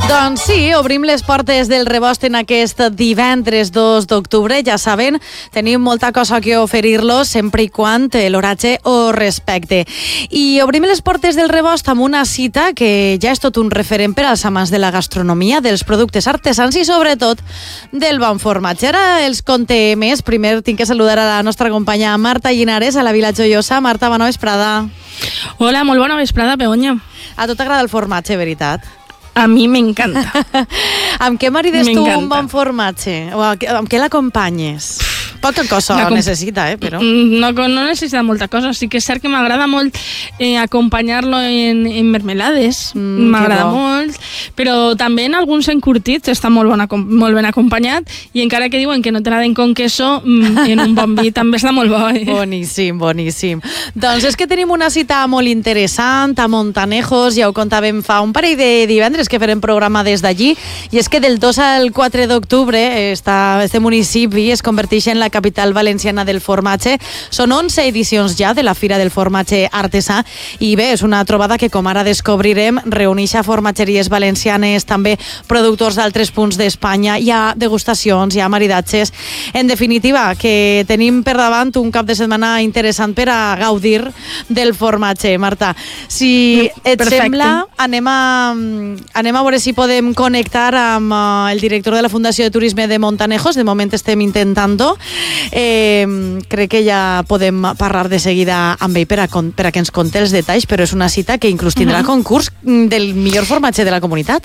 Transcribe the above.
Doncs sí, obrim les portes del Rebost en aquest divendres 2 d'octubre. Ja saben, tenim molta cosa que oferir-los sempre i quan l'oratge ho respecte. I obrim les portes del Rebost amb una cita que ja és tot un referent per als amants de la gastronomia, dels productes artesans i sobretot del bon formatge. Ara els conté més. Primer tinc que saludar a la nostra companya Marta Llinares a la Vila Joiosa. Marta, bona vesprada. Hola, molt bona vesprada, Begoña. A tu t'agrada el formatge, veritat? A mi m'encanta. Amb què marides tu un bon formatge? O amb què l'acompanyes? Poca cosa necessita, però... No necessita molta cosa. Sí que és cert que m'agrada molt acompanyar-lo en mermelades. M'agrada molt. Però també en alguns encurtits està molt ben acompanyat i encara que diuen que no t'agraden con queso, en un bon vi també està molt bo. Boníssim, boníssim. Doncs és que tenim una cita molt interessant a Montanejos, ja ho contàvem fa un parell de divendres que farem programa des d'allí, i és que del 2 al 4 d'octubre este municipi es converteix en la capital valenciana del formatge. Són 11 edicions ja de la Fira del Formatge Artesà i bé, és una trobada que, com ara descobrirem, reuneix a formatgeries valencianes, també productors d'altres punts d'Espanya. Hi ha degustacions, hi ha maridatges. En definitiva, que tenim per davant un cap de setmana interessant per a gaudir del formatge. Marta, si et sembla, anem a veure si podem connectar amb el director de la Fundació de Turisme de Montanejos. De moment estem intentant-ho. Crec que ja podem parlar de seguida amb ell per a que ens conti els detalls, però és una cita que inclús tindrà concurs del millor formatge de la comunitat.